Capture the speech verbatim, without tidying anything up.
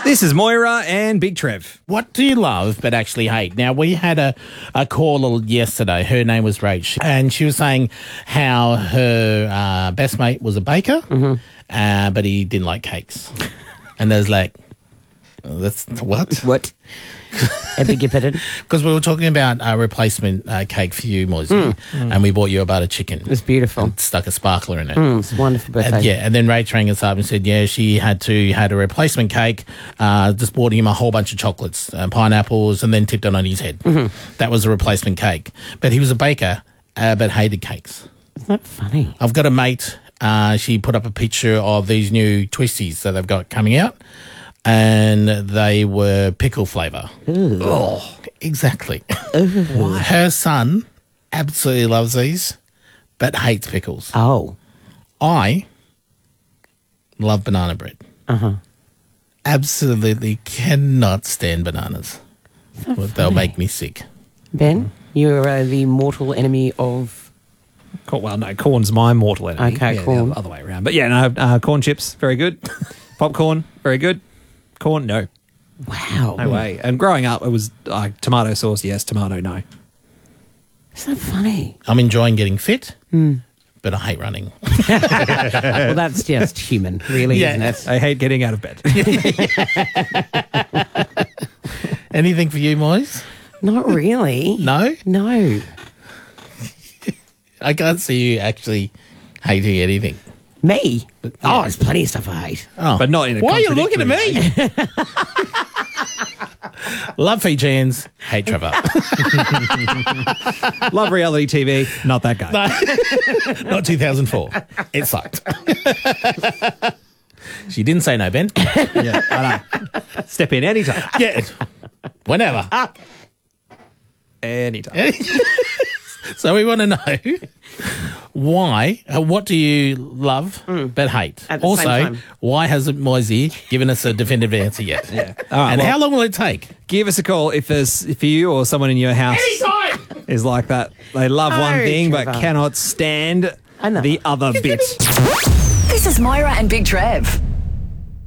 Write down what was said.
This is Moira and Big Trev. What do you love but actually hate? Now, we had a, a caller yesterday. Her name was Rach, and she was saying how her uh, best mate was a baker, mm-hmm. uh, but he didn't like cakes. And there's like, oh, that's what? What? I beg your pardon? Because we were talking about a replacement uh, cake for you, Moisey, mm. and we bought you a butter chicken. It was beautiful. And stuck a sparkler in it. Mm, it's a wonderful birthday. And, yeah, and then Rach rang us up and said, yeah, she had to had a replacement cake, uh, just bought him a whole bunch of chocolates, uh, pineapples, and then tipped it on his head. Mm-hmm. That was a replacement cake. But he was a baker, uh, but hated cakes. Isn't that funny? I've got a mate, uh, she put up a picture of these new twisties that they've got coming out, and they were pickle flavour. Oh, exactly. Her son absolutely loves these, but hates pickles. Oh. I love banana bread. Uh-huh. Absolutely cannot stand bananas. So Well, they'll make me sick. Ben, you're uh, the mortal enemy of... Corn, well, no, corn's my mortal enemy. Okay, yeah, corn. The other way around. But yeah, no, uh, corn chips, very good. Popcorn, very good. Corn, no. Wow. No way. And growing up, it was uh, tomato sauce, yes, tomato, no. Isn't that funny? I'm enjoying getting fit, Mm. but I hate running. Well, that's just human, really, Yeah. isn't it? I hate getting out of bed. Anything for you, Moise? Not really. No? No. I can't see you actually hating anything. Me? Oh, there's plenty of stuff I hate. Oh. But not in a Why are you looking at contradictory me? Love Fijians, hate Trevor. Love reality T V, not that guy. No. Not two thousand four. It sucked. She didn't say no, Ben. Yeah, I know. Step in anytime. Yeah. Whenever. Anytime. So we want to know why, uh, what do you love but hate? At the Also, same time. why hasn't Moisey given us a definitive answer yet? Yeah. All right, and well- how long will it take? Give us a call if there's if you or someone in your house Anytime! is like that. They love Oh, one thing but Trevor. cannot stand Another. the other bit. This is Moira and Big Trev.